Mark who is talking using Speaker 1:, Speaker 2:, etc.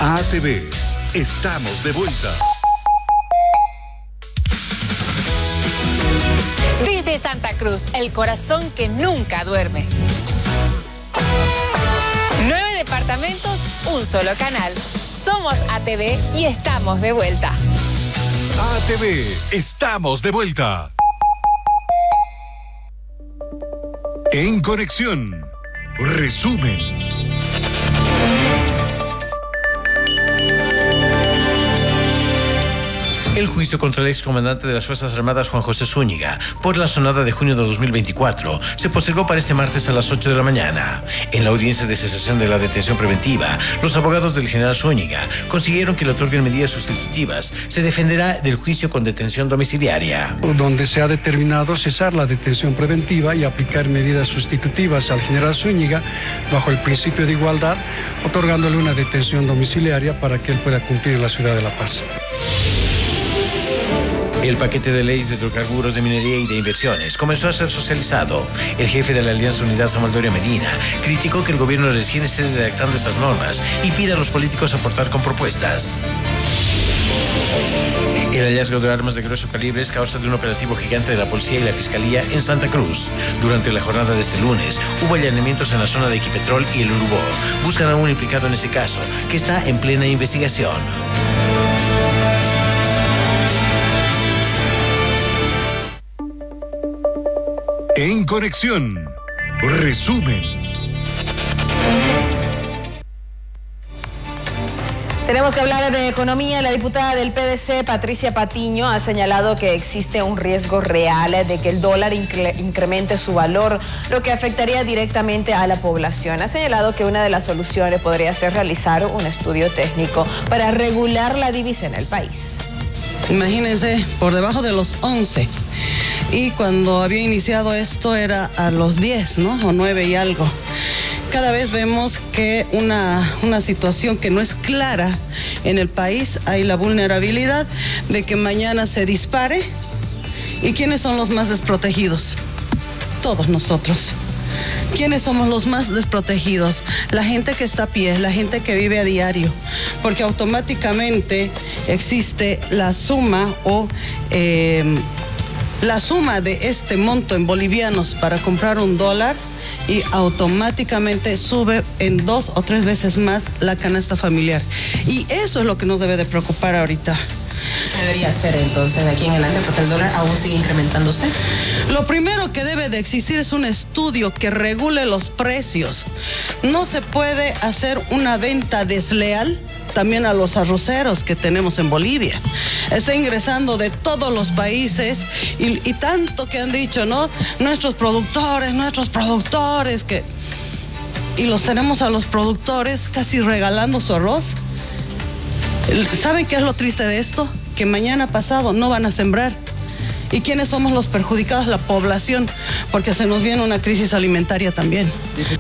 Speaker 1: ATV, estamos de vuelta.
Speaker 2: Desde Santa Cruz, el corazón que nunca duerme. 9 departamentos, un solo canal. Somos ATV y estamos de vuelta.
Speaker 1: ATV, estamos de vuelta. En conexión, resumen.
Speaker 3: El juicio contra el excomandante de las Fuerzas Armadas, Juan José Zúñiga, por la sonada de junio de 2024, se postergó para este martes a las 8 de la mañana. En la audiencia de cesación de la detención preventiva, los abogados del general Zúñiga consiguieron que le otorguen medidas sustitutivas. Se defenderá del juicio con detención domiciliaria.
Speaker 4: Donde se ha determinado cesar la detención preventiva y aplicar medidas sustitutivas al general Zúñiga bajo el principio de igualdad, otorgándole una detención domiciliaria para que él pueda cumplir en la ciudad de La Paz.
Speaker 3: El paquete de leyes de hidrocarburos, de minería y de inversiones comenzó a ser socializado. El jefe de la Alianza Unidad, Samuel Doria Medina, criticó que el gobierno recién esté redactando estas normas y pide a los políticos aportar con propuestas. El hallazgo de armas de grueso calibre es causa de un operativo gigante de la policía y la fiscalía en Santa Cruz. Durante la jornada de este lunes, hubo allanamientos en la zona de Equipetrol y el Urubó. Buscan a un implicado en este caso, que está en plena investigación.
Speaker 1: En conexión, resumen.
Speaker 5: Tenemos que hablar de economía. La diputada del PDC, Patricia Patiño, ha señalado que existe un riesgo real de que el dólar incremente su valor, lo que afectaría directamente a la población. Ha señalado que una de las soluciones podría ser realizar un estudio técnico para regular la divisa en el país.
Speaker 6: Imagínense, por debajo de los 11. Y cuando había iniciado esto era a los 10, ¿no? O 9 y algo. Cada vez vemos que una situación que no es clara en el país, hay la vulnerabilidad de que mañana se dispare. ¿Y quiénes son los más desprotegidos? Todos nosotros. ¿Quiénes somos los más desprotegidos? La gente que está a pie, la gente que vive a diario, porque automáticamente existe la suma la suma de este monto en bolivianos para comprar un dólar y automáticamente sube en 2 o 3 veces más la canasta familiar. Y eso es lo que nos debe de preocupar ahorita.
Speaker 7: ¿Qué debería hacer entonces de aquí en adelante porque el dólar aún sigue incrementándose?
Speaker 6: Lo primero que debe de existir es un estudio que regule los precios. No se puede hacer una venta desleal también a los arroceros que tenemos en Bolivia. Está ingresando de todos los países y tanto que han dicho, ¿no? Nuestros productores, que... Y los tenemos a los productores casi regalando su arroz. ¿Saben qué es lo triste de esto? Que mañana pasado no van a sembrar. ¿Y quiénes somos los perjudicados? La población, porque se nos viene una crisis alimentaria también.